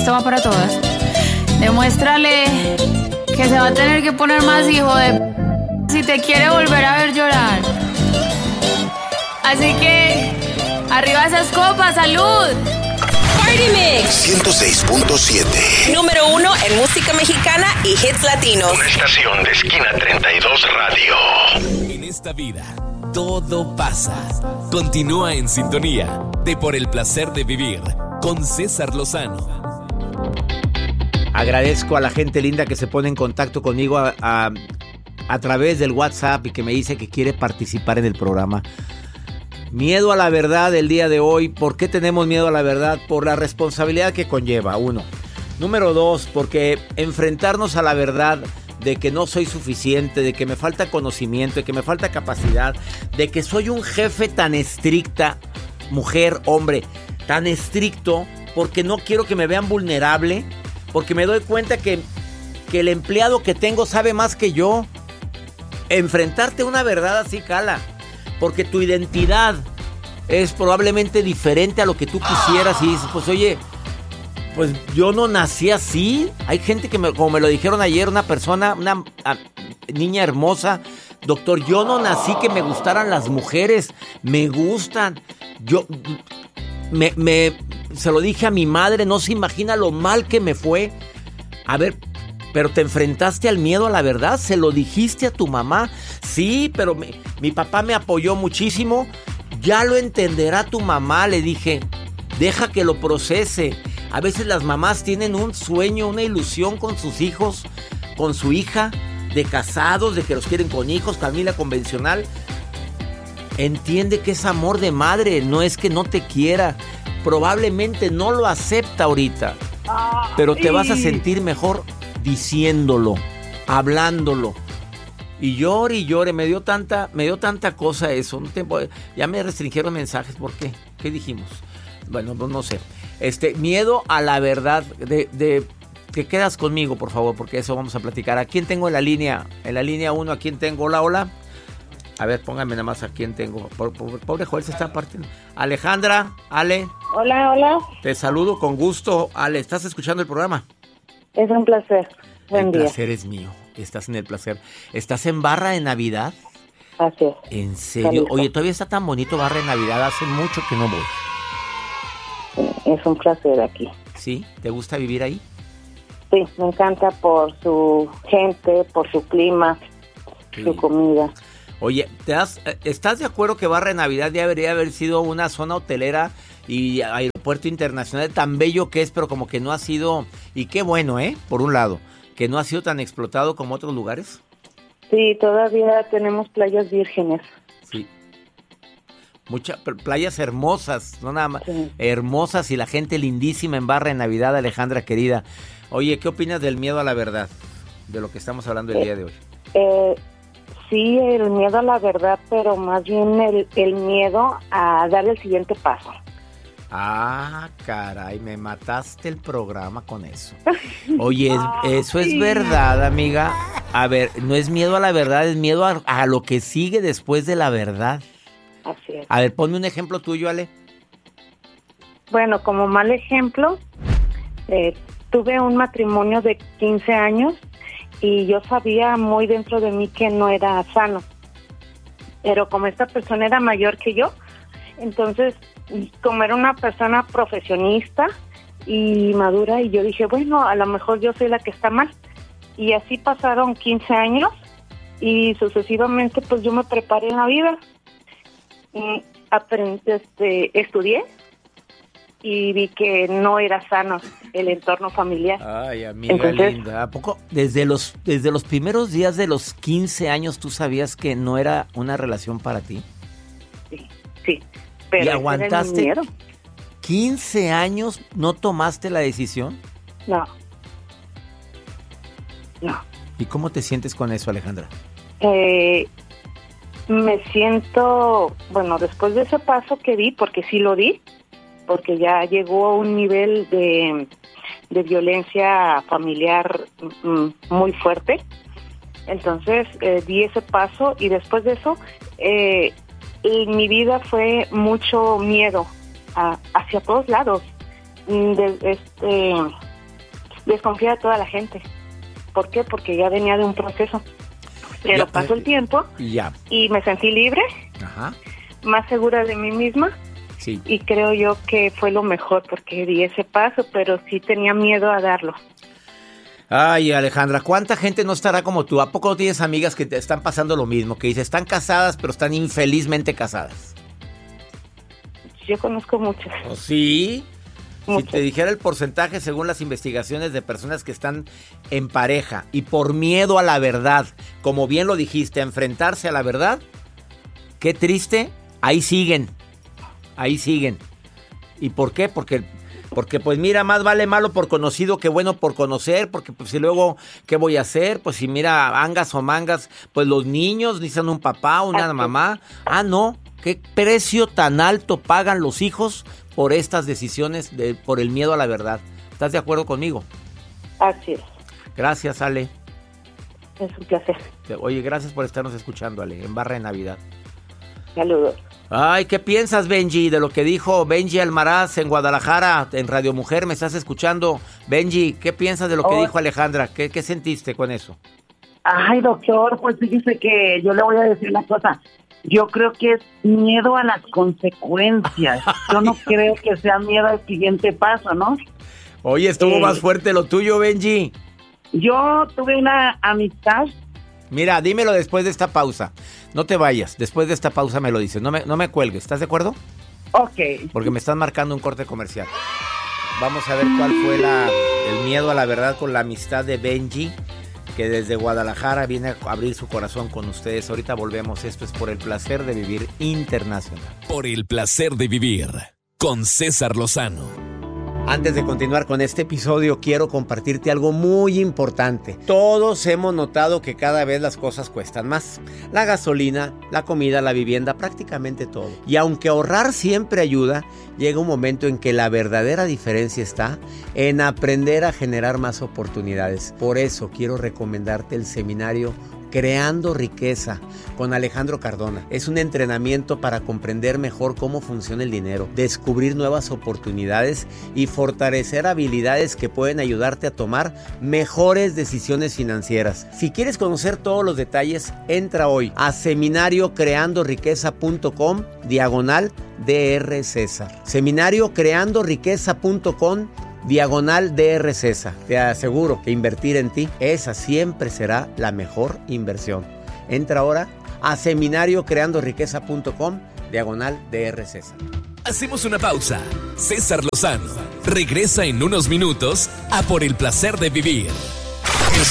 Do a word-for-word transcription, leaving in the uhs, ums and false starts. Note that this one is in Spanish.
esto va para todas. Demuéstrale que se va a tener que poner más hijo de p... si te quiere volver a ver llorar. Así que, arriba esas copas, ¡salud! Party Mix ciento seis punto siete. Número uno en música mexicana y hits latinos. Una estación de Esquina treinta y dos Radio. En esta vida, todo pasa. Continúa en sintonía de Por el Placer de Vivir con César Lozano. Agradezco a la gente linda que se pone en contacto conmigo a, a, a través del WhatsApp y que me dice que quiere participar en el programa. Miedo a la verdad el día de hoy. ¿Por qué tenemos miedo a la verdad? Por la responsabilidad que conlleva, uno. Número dos, porque enfrentarnos a la verdad de que no soy suficiente, de que me falta conocimiento, de que me falta capacidad, de que soy un jefe tan estricta, mujer, hombre, tan estricto, porque no quiero que me vean vulnerable, porque me doy cuenta que, que el empleado que tengo sabe más que yo. Enfrentarte a una verdad así cala. Porque tu identidad es probablemente diferente a lo que tú quisieras y dices, pues oye, pues yo no nací así. Hay gente que, me, como me lo dijeron ayer, una persona, una a, niña hermosa, doctor, yo no nací que me gustaran las mujeres, me gustan. Yo me, me se lo dije a mi madre, no se imagina lo mal que me fue. A ver, pero te enfrentaste al miedo a la verdad, se lo dijiste a tu mamá. Sí, pero mi, mi papá me apoyó muchísimo. Ya lo entenderá tu mamá, le dije. Deja que lo procese. A veces las mamás tienen un sueño, una ilusión con sus hijos, con su hija, de casados, de que los quieren con hijos, familia convencional. Entiende que es amor de madre, no es que no te quiera. Probablemente no lo acepta ahorita, pero te vas a sentir mejor diciéndolo, hablándolo. Y llore y llore, me dio tanta, me dio tanta cosa eso. No te, ya me restringieron mensajes, ¿por qué? ¿Qué dijimos? Bueno, no, no sé. Este, miedo a la verdad. De, de, que quedas conmigo, por favor, porque eso vamos a platicar. ¿A quién tengo en la línea? En la línea uno, ¿a quién tengo? Hola, hola. A ver, póngame nada más a quién tengo. Pobre, pobre Joel se está partiendo. Alejandra, Ale. Hola, hola. Te saludo con gusto. Ale, ¿estás escuchando el programa? Es un placer. Buen el día. placer es mío. Estás en el placer. ¿Estás en Barra de Navidad? Así es. ¿En serio? Salud. Oye, todavía está tan bonito Barra de Navidad. Hace mucho que no voy. Es un placer aquí. ¿Sí? ¿Te gusta vivir ahí? Sí, me encanta por su gente, por su clima, Sí. su comida. Oye, ¿te das, ¿estás de acuerdo que Barra de Navidad ya debería haber sido una zona hotelera y aeropuerto internacional tan bello que es, pero como que no ha sido, y qué bueno, ¿eh? Por un lado, que no ha sido tan explotado como otros lugares? Sí, todavía tenemos playas vírgenes. Sí. Muchas playas hermosas, no nada más, Sí. hermosas y la gente lindísima en Barra de Navidad, Alejandra querida. Oye, ¿qué opinas del miedo a la verdad? De lo que estamos hablando el Eh, día de hoy. Eh, sí, el miedo a la verdad, pero más bien el, el miedo a dar el siguiente paso. Ah, caray, me mataste el programa con eso. Oye, es- eso es verdad, amiga. A ver, no es miedo a la verdad, es miedo a, a lo que sigue después de la verdad. Así es. A ver, ponme un ejemplo tuyo, Ale. Bueno, como mal ejemplo, eh, tuve un matrimonio de quince años y yo sabía muy dentro de mí que no era sano. Pero como esta persona era mayor que yo, entonces, como era una persona profesionista y madura, y yo dije, bueno, a lo mejor yo soy la que está mal. Y así pasaron quince años y sucesivamente pues yo me preparé en la vida. Y aprendí, este, estudié y vi que no era sano el entorno familiar. Ay, amiga Entonces- linda. ¿A poco desde los, desde los primeros días de los quince años tú sabías que no era una relación para ti? Sí, sí. Pero ¿Y ese era mi aguantaste miedo. quince años? ¿No tomaste la decisión? No. No. ¿Y cómo te sientes con eso, Alejandra? Eh, me siento, bueno, después de ese paso que di, porque sí lo di, porque ya llegó a un nivel de, de violencia familiar mm, muy fuerte. Entonces eh, di ese paso y después de eso eh, en mi vida fue mucho miedo a, hacia todos lados. Mm, de- este, desconfiaba de toda la gente. ¿Por qué? Porque ya venía de un proceso. Pero Ya, pasó el tiempo Ya. y me sentí libre, Ajá. más segura de mí misma. Sí. Y creo yo que fue lo mejor porque di ese paso, pero sí tenía miedo a darlo. Ay, Alejandra, ¿cuánta gente no estará como tú? ¿A poco no tienes amigas que te están pasando lo mismo? Que dices, están casadas, pero están infelizmente casadas. Yo conozco muchas. ¿Oh, sí? Muchas. Si te dijera el porcentaje según las investigaciones de personas que están en pareja y por miedo a la verdad, como bien lo dijiste, a enfrentarse a la verdad, qué triste, ahí siguen, ahí siguen. ¿Y por qué? Porque, porque pues mira, más vale malo por conocido que bueno por conocer, porque pues si luego, ¿qué voy a hacer? Pues si mira, angas o mangas, pues los niños necesitan un papá, una Así. mamá. Ah, no, ¿qué precio tan alto pagan los hijos por estas decisiones, de, por el miedo a la verdad? ¿Estás de acuerdo conmigo? Así es. Gracias, Ale. Es un placer. Oye, gracias por estarnos escuchando, Ale, en Barra de Navidad. Saludos. Ay, ¿qué piensas, Benji, de lo que dijo Benji Almaraz en Guadalajara, en Radio Mujer? ¿Me estás escuchando? Benji, ¿qué piensas de lo que Oh. dijo Alejandra? ¿Qué, qué sentiste con eso? Ay, doctor, pues fíjese que yo le voy a decir una cosa. Yo creo que es miedo a las consecuencias. Yo no creo que sea miedo al siguiente paso, ¿no? Oye, estuvo Eh. más fuerte lo tuyo, Benji. Yo tuve una amistad. Mira, dímelo después de esta pausa. No te vayas. Después de esta pausa me lo dices. No me, no me cuelgues. ¿Estás de acuerdo? Ok. Porque me están marcando un corte comercial. Vamos a ver cuál fue la, el miedo a la verdad con la amistad de Benji, que desde Guadalajara viene a abrir su corazón con ustedes. Ahorita volvemos. Esto es Por el Placer de Vivir Internacional. Por el placer de vivir con César Lozano. Antes de continuar con este episodio, quiero compartirte algo muy importante. Todos hemos notado que cada vez las cosas cuestan más. La gasolina, la comida, la vivienda, prácticamente todo. Y aunque ahorrar siempre ayuda, llega un momento en que la verdadera diferencia está en aprender a generar más oportunidades. Por eso quiero recomendarte el seminario Creando Riqueza con Alejandro Cardona. Es un entrenamiento para comprender mejor cómo funciona el dinero, descubrir nuevas oportunidades y fortalecer habilidades que pueden ayudarte a tomar mejores decisiones financieras. Si quieres conocer todos los detalles, entra hoy a seminario creando riqueza punto com diagonal D R César. seminario creando riqueza punto com diagonal D R César. Te aseguro que invertir en ti, esa siempre será la mejor inversión. Entra ahora a seminario creando riqueza punto com diagonal D R César. Hacemos una pausa. César Lozano regresa en unos minutos a Por el Placer de Vivir